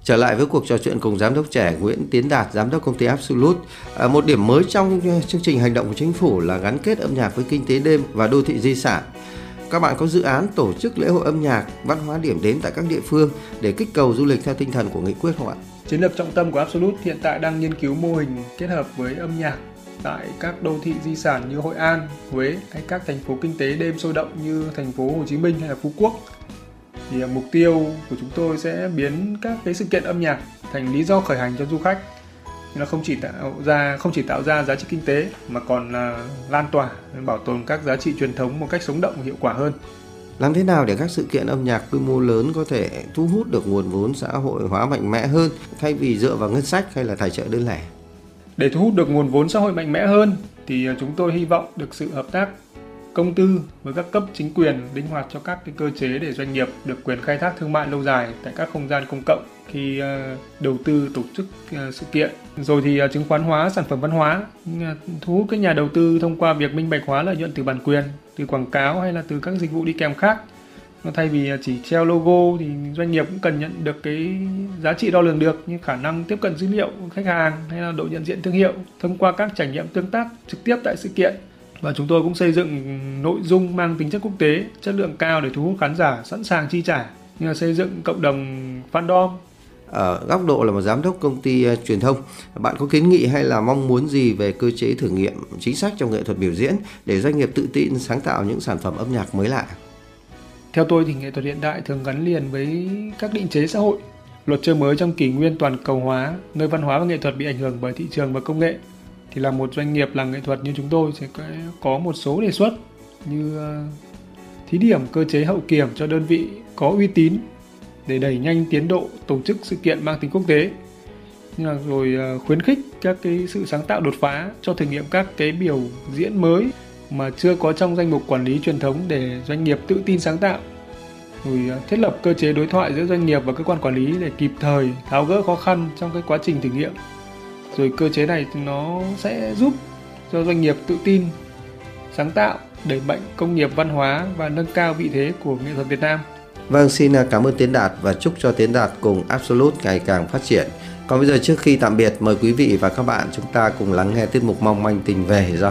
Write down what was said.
Trở lại với cuộc trò chuyện cùng Giám đốc trẻ Nguyễn Tiến Đạt, Giám đốc công ty Absolute. Một điểm mới trong chương trình hành động của chính phủ là gắn kết âm nhạc với kinh tế đêm và đô thị di sản. Các bạn có dự án tổ chức lễ hội âm nhạc, văn hóa điểm đến tại các địa phương để kích cầu du lịch theo tinh thần của nghị quyết không ạ? Chiến lược trọng tâm của Absolute hiện tại đang nghiên cứu mô hình kết hợp với âm nhạc tại các đô thị di sản như Hội An, Huế hay các thành phố kinh tế đêm sôi động như thành phố Hồ Chí Minh hay là Phú Quốc. Thì mục tiêu của chúng tôi sẽ biến các cái sự kiện âm nhạc thành lý do khởi hành cho du khách. Nó không chỉ tạo ra giá trị kinh tế mà còn là lan tỏa, bảo tồn các giá trị truyền thống một cách sống động và hiệu quả hơn. Làm thế nào để các sự kiện âm nhạc quy mô lớn có thể thu hút được nguồn vốn xã hội hóa mạnh mẽ hơn thay vì dựa vào ngân sách hay là tài trợ đơn lẻ? Để thu hút được nguồn vốn xã hội mạnh mẽ hơn thì chúng tôi hy vọng được sự hợp tác công tư với các cấp chính quyền linh hoạt cho các cái cơ chế để doanh nghiệp được quyền khai thác thương mại lâu dài tại các không gian công cộng khi đầu tư tổ chức sự kiện. Rồi thì chứng khoán hóa sản phẩm văn hóa, thu hút các nhà đầu tư thông qua việc minh bạch hóa lợi nhuận từ bản quyền, từ quảng cáo hay là từ các dịch vụ đi kèm khác. Thay vì chỉ treo logo thì doanh nghiệp cũng cần nhận được cái giá trị đo lường được như khả năng tiếp cận dữ liệu khách hàng hay là độ nhận diện thương hiệu thông qua các trải nghiệm tương tác trực tiếp tại sự kiện. Và chúng tôi cũng xây dựng nội dung mang tính chất quốc tế, chất lượng cao để thu hút khán giả sẵn sàng chi trả, như là xây dựng cộng đồng fandom. Ở góc độ là một giám đốc công ty truyền thông, bạn có kiến nghị hay là mong muốn gì về cơ chế thử nghiệm chính sách trong nghệ thuật biểu diễn để doanh nghiệp tự tin sáng tạo những sản phẩm âm nhạc mới lạ? Theo tôi thì nghệ thuật hiện đại thường gắn liền với các định chế xã hội, luật chơi mới trong kỷ nguyên toàn cầu hóa, nơi văn hóa và nghệ thuật bị ảnh hưởng bởi thị trường và công nghệ. Thì là một doanh nghiệp làm nghệ thuật như chúng tôi sẽ có một số đề xuất như thí điểm cơ chế hậu kiểm cho đơn vị có uy tín để đẩy nhanh tiến độ tổ chức sự kiện mang tính quốc tế, rồi khuyến khích các cái sự sáng tạo đột phá cho thử nghiệm các cái biểu diễn mới mà chưa có trong danh mục quản lý truyền thống để doanh nghiệp tự tin sáng tạo, rồi thiết lập cơ chế đối thoại giữa doanh nghiệp và cơ quan quản lý để kịp thời tháo gỡ khó khăn trong cái quá trình thử nghiệm. Rồi cơ chế này nó sẽ giúp cho doanh nghiệp tự tin sáng tạo, đẩy mạnh công nghiệp văn hóa và nâng cao vị thế của nghệ thuật Việt Nam. Vâng, xin cảm ơn Tiến Đạt và chúc cho Tiến Đạt cùng Absolute ngày càng phát triển. Còn bây giờ trước khi tạm biệt, mời quý vị và các bạn chúng ta cùng lắng nghe tiết mục Mong Manh Tình Về do